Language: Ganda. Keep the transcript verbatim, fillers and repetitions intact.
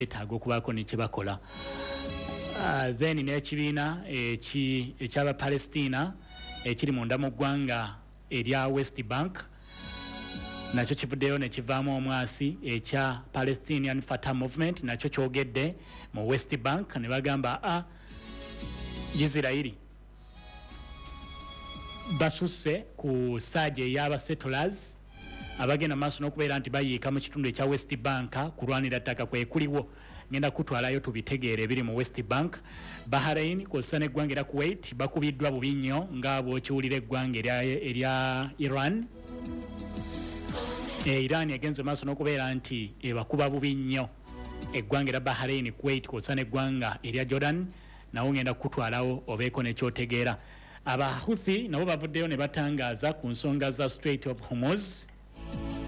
etago kubako ne kibakola. Uh, then n'ekibiina eki ekyaba Palestina ekiri munda mu ggwanga erya West Bank nakyo kivuddeyo ne kivaamu omwasi ekya Palestinian Fatah Movement nakyo kyogedde mu West Bank ne bagamba a Israeli basusse ku saaje ey'aba settlers abagenda maaso n'okubeera nti bayiika mu kitundu ekya West Bank kulwanira ttaka kwe kuliwo. Ngenda kutwalayo tubitegeere biri mu West Bank. Bahrain kw'ossa n'eggwanga erya Kuwait bakubiddwa bubi nnyo nga bw'okiwulira eggwanga erya Iran. E, Iran yagenze maaso n'okubeera nti ebakuba bubi nnyo eggwanga erya Bahrain, Kuwait kw'ossa n'eggwanga erya Jordan. Nawo ngenda kutwalawo obeeko n'ekyotegeera. Aba Houthi nabo bavuddeyo ne batangaaza ku nsonga za Strait of Hormuz.